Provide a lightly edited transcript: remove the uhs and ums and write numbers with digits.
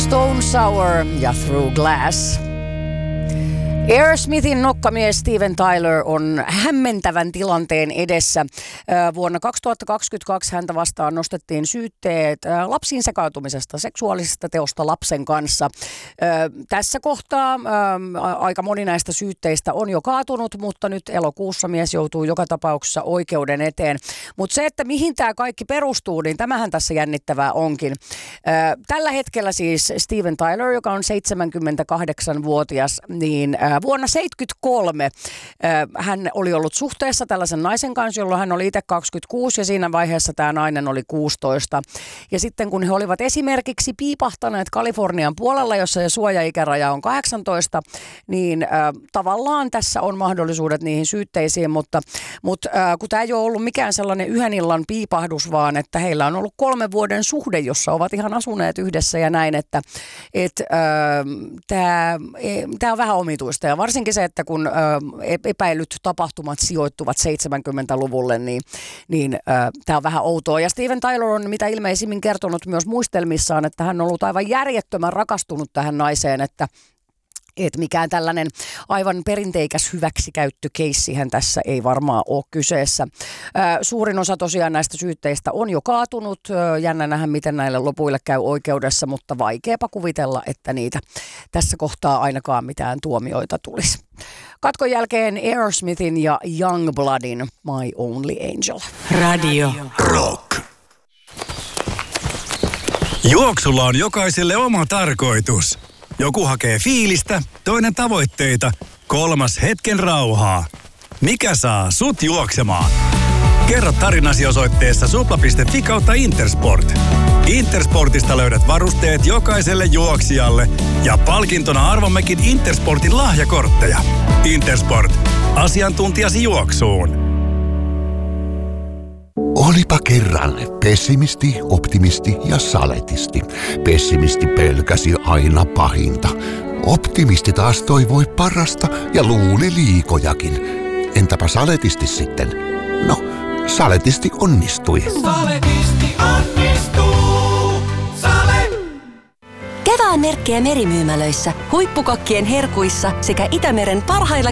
Stone Sour ja Through Glass. Aerosmithin nokkamies Steven Tyler on hämmentävän tilanteen edessä. Vuonna 2022 häntä vastaan nostettiin syytteet lapsiin sekaantumisesta, seksuaalisesta teosta lapsen kanssa. Tässä kohtaa aika moni näistä syytteistä on jo kaatunut, mutta nyt elokuussa mies joutuu joka tapauksessa oikeuden eteen. Mutta se, että mihin tämä kaikki perustuu, niin tämähän tässä jännittävää onkin. Tällä hetkellä siis Steven Tyler, joka on 78-vuotias, niin vuonna 1973 hän oli ollut suhteessa tällaisen naisen kanssa, jolloin hän oli itse 26 ja siinä vaiheessa tämä nainen oli 16. Ja sitten kun he olivat esimerkiksi piipahtaneet Kalifornian puolella, jossa se suojaikäraja on 18, niin tavallaan tässä on mahdollisuudet niihin syytteisiin, mutta kun tämä ei ole ollut mikään sellainen yhden illan piipahdus, vaan että heillä on ollut 3 vuoden suhde, jossa ovat ihan asuneet yhdessä ja näin, että tämä on vähän omituista. Ja varsinkin se, että kun epäilyt tapahtumat sijoittuvat 70-luvulle, niin tämä on vähän outoa. Ja Steven Tyler on mitä ilmeisimmin kertonut myös muistelmissaan, että hän on ollut aivan järjettömän rakastunut tähän naiseen, että mikään tällainen aivan perinteikäs hyväksikäyttökeissihän tässä ei varmaan ole kyseessä. Suurin osa tosiaan näistä syytteistä on jo kaatunut. Jännä nähdä, miten näille lopuille käy oikeudessa, mutta vaikeapa kuvitella, että niitä tässä kohtaa ainakaan mitään tuomioita tulisi. Katkon jälkeen Aerosmithin ja Youngbloodin My Only Angel. Radio Rock. Juoksulla on jokaiselle oma tarkoitus. Joku hakee fiilistä, toinen tavoitteita, kolmas hetken rauhaa. Mikä saa sut juoksemaan? Kerro tarinasi osoitteessa supla.fi/Intersport. Intersportista löydät varusteet jokaiselle juoksijalle ja palkintona arvommekin Intersportin lahjakortteja. Intersport. Asiantuntijasi juoksuun. Olipa kerran pessimisti, optimisti ja saletisti. Pessimisti pelkäsi aina pahinta. Optimisti taas toivoi parasta ja luuli liikojakin. Entäpä saletisti sitten? No, saletisti onnistui. Saletisti onnistuu. Kevään merkkejä merimyymälöissä, huippukokkien herkuissa sekä Itämeren parhailla